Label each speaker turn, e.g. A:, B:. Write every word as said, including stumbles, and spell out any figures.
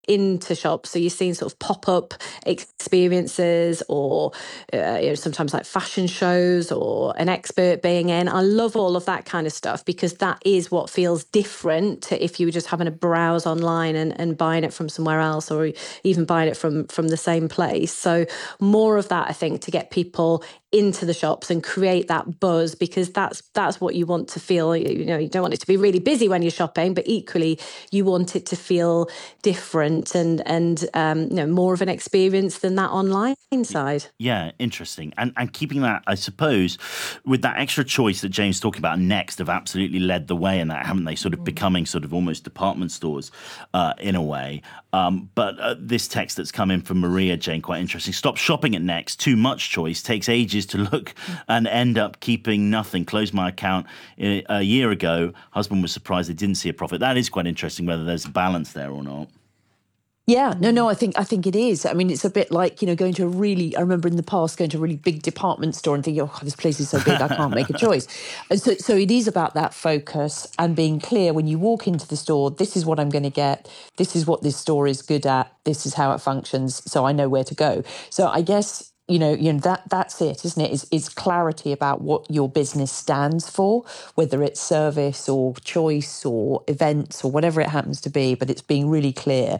A: into shops. So you're seeing sort of pop-up experiences, or uh, you know, sometimes like fashion shows, or an expert being in. I love all of that kind of stuff, because that is what feels different to if you were just having a browse online and, and buying it from somewhere else, or even buying it from from the same place. So more of that, I think, to get people into the shops and create that buzz, because that's that's what you want to feel. You know, you don't want it to be really busy when you're shopping, but equally you want it to feel different and and um, you know, more of an experience than that online side.
B: Yeah, interesting. And and keeping that, I suppose, with that extra choice that James talking about, Next have absolutely led the way in that, haven't they? Sort of becoming sort of almost department stores uh, in a way. Um, but uh, this text that's come in from Maria, Jane, quite interesting. Stop shopping at Next. Too much choice. Takes ages to look and end up keeping nothing. Closed my account a year ago. Husband was surprised they didn't see a profit. That is quite interesting, whether there's a balance there or not.
C: Yeah, no, no, I think I think it is. I mean, it's a bit like, you know, going to a really, I remember in the past going to a really big department store and thinking, oh, this place is so big, I can't make a choice. And so, so it is about that focus and being clear when you walk into the store, this is what I'm going to get. This is what this store is good at. This is how it functions. So I know where to go. So I guess, you know, you know that that's it, isn't it? It's, it's clarity about what your business stands for, whether it's service or choice or events or whatever it happens to be, but it's being really clear.